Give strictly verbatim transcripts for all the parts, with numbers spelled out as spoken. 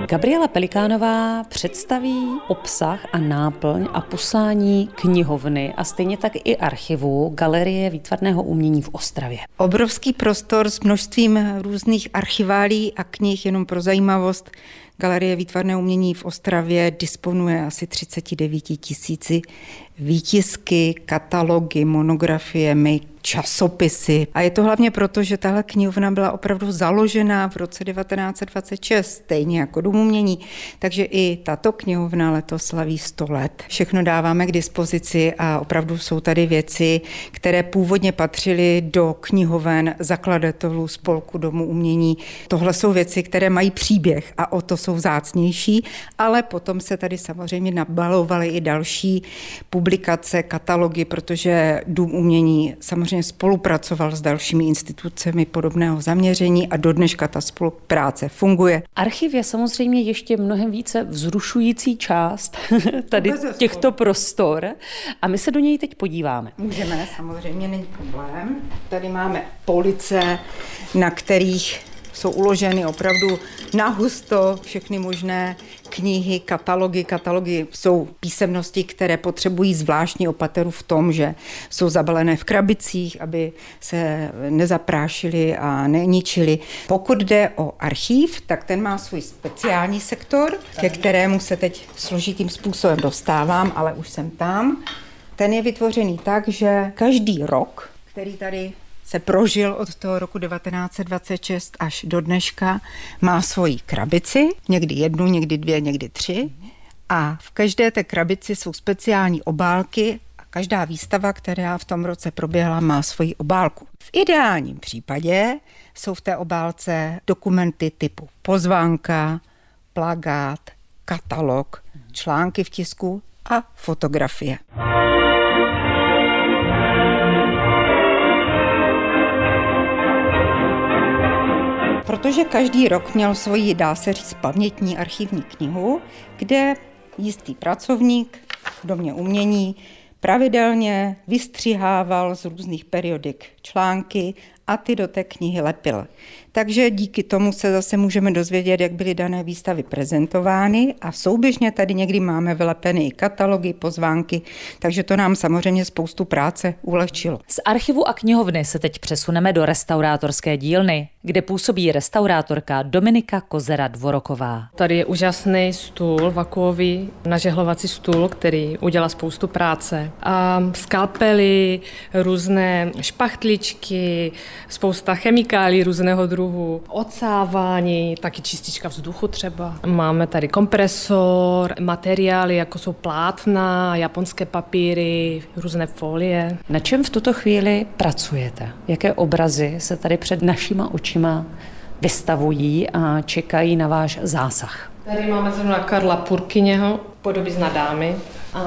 Gabriela Pelikánová představí obsah a náplň a poslání knihovny a stejně tak i archivu Galerie výtvarného umění v Ostravě. Obrovský prostor s množstvím různých archiválí a knih, jenom pro zajímavost. Galerie výtvarného umění v Ostravě disponuje asi třicet devět tisíci výtisky, katalogy, monografie, časopisy. A je to hlavně proto, že tahle knihovna byla opravdu založena v roce devatenáct set dvacet šest, stejně jako Dům umění. Takže i tato knihovna letos slaví sto let. Všechno dáváme k dispozici a opravdu jsou tady věci, které původně patřily do knihoven zakladatelů Spolku Domu umění. Tohle jsou věci, které mají příběh a o to jsou vzácnější, ale potom se tady samozřejmě nabalovaly i další publikace, katalogy, protože Dům umění samozřejmě spolupracoval s dalšími institucemi podobného zaměření a do dneška ta spolupráce funguje. Archiv je samozřejmě ještě mnohem více vzrušující část tady těchto prostor a my se do něj teď podíváme. Můžeme, samozřejmě není problém. Tady máme police, na kterých jsou uloženy opravdu nahusto všechny možné knihy, katalogy. Katalogy jsou písemnosti, které potřebují zvláštní opateru v tom, že jsou zabalené v krabicích, aby se nezaprášily a neničily. Pokud jde o archív, tak ten má svůj speciální sektor, ke kterému se teď složitým způsobem dostávám, ale už jsem tam. Ten je vytvořený tak, že každý rok, který tady se prožil od toho roku devatenáct set dvacet šest až do dneška, má svoji krabici, někdy jednu, někdy dvě, někdy tři. A v každé té krabici jsou speciální obálky a každá výstava, která v tom roce proběhla, má svoji obálku. V ideálním případě jsou v té obálce dokumenty typu pozvánka, plakát, katalog, články v tisku a fotografie. Protože každý rok měl svoji, dá se říct, pamětní archivní knihu, kde jistý pracovník v Domě umění pravidelně vystřihával z různých periodik články a ty do té knihy lepil. Takže díky tomu se zase můžeme dozvědět, jak byly dané výstavy prezentovány a souběžně tady někdy máme vylepeny i katalogy, pozvánky, takže to nám samozřejmě spoustu práce ulehčilo. Z archivu a knihovny se teď přesuneme do restaurátorské dílny, kde působí restaurátorka Dominika Kozera-Dvoroková. Tady je úžasný stůl, vakuový nažehlovací stůl, který udělal spoustu práce. A skalpely, různé špachtličky, spousta chemikálí různého druhu, odsávání, taky čistička vzduchu třeba. Máme tady kompresor, materiály, jako jsou plátna, japonské papíry, různé folie. Na čem v tuto chvíli pracujete? Jaké obrazy se tady před našima očima vystavují a čekají na váš zásah? Tady máme zrovna Karla Purkyněho, Podobizna dámy. A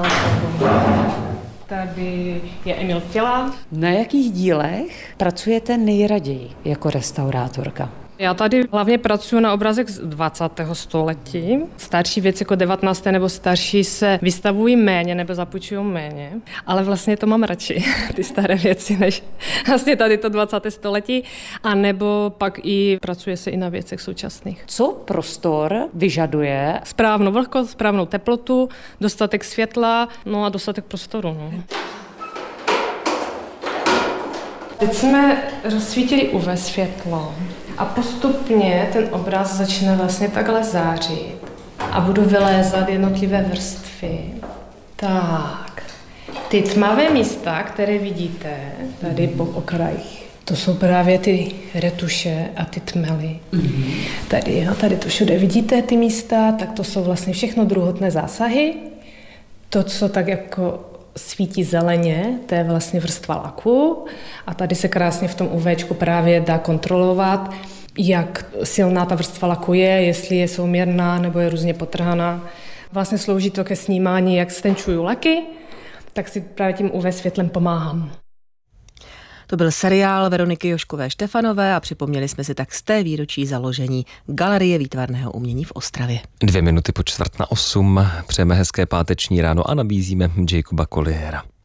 tady je Emil Fila. Na jakých dílech pracujete nejraději jako restaurátorka? Já tady hlavně pracuji na obrazech z dvacátého století. Starší věci jako devatenáctého nebo starší se vystavují méně nebo zapůjčují méně, ale vlastně to mám radši, ty staré věci, než vlastně tady to dvacáté století, a nebo pak i pracuje se i na věcech současných. Co prostor vyžaduje? Správnou vlhkost, správnou teplotu, dostatek světla, no a dostatek prostoru. No. Teď jsme rozsvítili U V světlo a postupně ten obraz začne vlastně takhle zářit a budu vylézat jednotlivé vrstvy. Tak, ty tmavé místa, které vidíte tady po okrajích, to jsou právě ty retuše a ty tmely. Mm-hmm. Tady, jo, tady to všude vidíte, ty místa, tak to jsou vlastně všechno druhotné zásahy. To, co tak jako svítí zeleně, to je vlastně vrstva laku a tady se krásně v tom UVčku právě dá kontrolovat, jak silná ta vrstva laku je, jestli je souměrná nebo je různě potrhaná. Vlastně slouží to ke snímání, jak stenčuju laky, tak si právě tím U V světlem pomáhám. To byl seriál Veroniky Joškové Štefanové a připomněli jsme si tak z té výročí založení Galerie výtvarného umění v Ostravě. Dvě minuty po čtvrt na osm, přejeme hezké páteční ráno a nabízíme Jacoba Colliera.